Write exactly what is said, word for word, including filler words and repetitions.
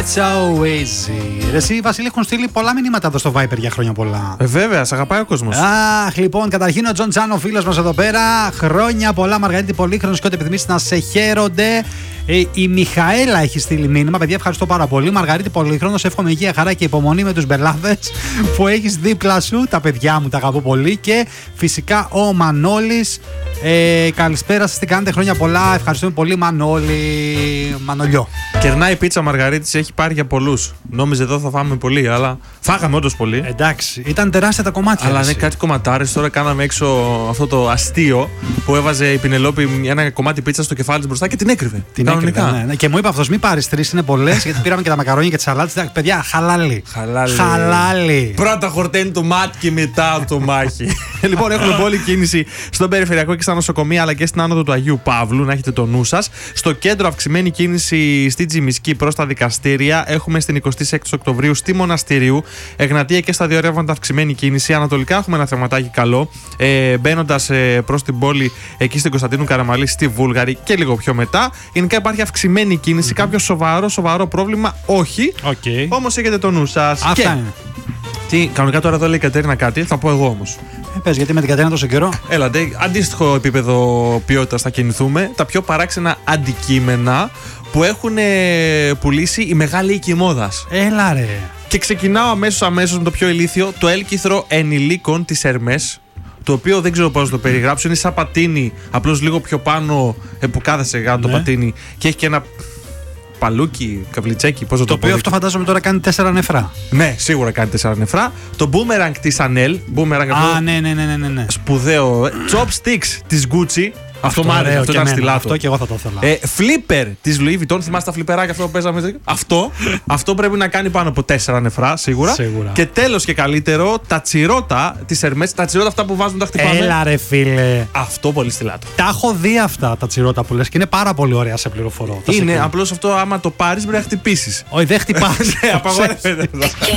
It's so easy. Εσύ, Βασίλη, έχουν στείλει πολλά μηνύματα εδώ στο Viper για χρόνια πολλά. Ε, βέβαια, σ' αγαπάει ο κόσμος. Αχ, λοιπόν, καταρχήν ο Τζον Τζάν, ο φίλος μας εδώ πέρα. Χρόνια πολλά, Μαργαρίτη, Πολύχρονος και ό,τι επιθυμείς να σε χαίρονται. Ε, η Μιχαέλα έχει στείλει μήνυμα. Παιδιά, ευχαριστώ πάρα πολύ. Μαργαρίτη, Πολύχρονος, εύχομαι υγεία, χαρά και υπομονή με τους μπελάδες που έχεις δίπλα σου. Τα παιδιά μου τα αγαπώ πολύ. Και φυσικά ο Μανώλης. Ε, καλησπέρα σας, τι κάνετε, χρόνια πολλά. Ευχαριστούμε πολύ, Μανώλη. Μανολιό. Κερνάει η πίτσα Μαργαρίτης, έχει πάρει για πολλούς. Νόμιζε εδώ θα φάμε πολύ, αλλά φάγαμε όντως πολύ. Εντάξει, ήταν τεράστια τα κομμάτια. Αλλά είναι κάτι κομματάρες. Τώρα κάναμε έξω αυτό το αστείο που έβαζε η Πινελόπη ένα κομμάτι πίτσα στο κεφάλι της μπροστά και την έκρυβε. Την έκρυβε, ναι, ναι. Και μου είπε αυτός, μην πάρεις τρεις, είναι πολλές, γιατί πήραμε και τα μακαρόνια και τις σαλάτες. Παιδιά, χαλάλι. Χαλάλι. Χαλάλι. Πρώτα χορταίνει το μάτι και μετά το μάχη. Λοιπόν, έχουμε πολλή κίνηση στον περιφερειακό και στα νοσοκομεία, αλλά και στην άνοδο του Αγίου Παύλου, να έχετε το νου σας. Στο κέντρο, αυξημένη κίνηση στη Τζιμισκή προς τα δικαστήρια. Έχουμε στην εικοστή έκτη Οκτωβρίου στη Μοναστηρίου. Εγνατία και στα δύο ρεύματα αυξημένη κίνηση. Ανατολικά έχουμε ένα θεματάκι καλό. Ε, Μπαίνοντας ε, προς την πόλη, εκεί στην Κωνσταντίνου Καραμαλή, στη Βούλγαρη και λίγο πιο μετά. Γενικά υπάρχει αυξημένη κίνηση. Mm-hmm. Κάποιο σοβαρό, σοβαρό πρόβλημα, όχι. Okay. Όμως έχετε το νου σας. Αυτά και... είναι. Τι, κανονικά τώρα εδώ λέει η Κατέρινα κάτι, θα πω εγώ όμως. Ε, πες, γιατί με την Κατέρινα τόσο καιρό. Έλατε, αντίστοιχο επίπεδο ποιότητας θα κινηθούμε. Τα πιο παράξενα αντικείμενα που έχουν πουλήσει οι μεγάλοι οίκοι μόδας. Έλα ρε. Και ξεκινάω αμέσως αμέσως με το πιο ηλίθιο, το έλκυθρο ενηλίκων της Hermès, το οποίο δεν ξέρω πώς να το περιγράψω. Είναι σαν πατίνι, απλώς λίγο πιο πάνω που κάθεσαι γάτο το ναι. πατίνι και έχει και ένα παλούκι, καβλιτσέκι, πώς να το, το οποίο αυτό φαντάζομαι τώρα κάνει τέσσερα νεφρά. Ναι, σίγουρα κάνει τέσσερα νεφρά. Το boomerang της Chanel. Boomerang, Α, ναι, ναι, ναι, ναι, ναι. Σπουδαίο. Chopsticks της Gucci. Αυτό, αυτό μ' άρεσε, αυτό ήταν στυλάτο. Αυτό και εγώ θα το ήθελα. Ε, flipper της Louis Vuitton, θυμάστε τα φλιπεράκια αυτό που παίζαμε. Αυτό, αυτό πρέπει να κάνει πάνω από τέσσερα νεφρά, σίγουρα. Σίγουρα. Και τέλος και καλύτερο, τα τσιρότα της Hermès, τα τσιρότα αυτά που βάζουν τα χτυπάμε. Έλα ρε φίλε. Αυτό πολύ στυλάτο. Τα έχω δει αυτά τα τσιρότα που λες και είναι πάρα πολύ ωραία, σε πληροφορώ. Είναι, απλώς αυτό άμα το πάρεις πρέπει να χτυπήσεις. Όχι, δεν χτυπάς. Απαγορεύεται.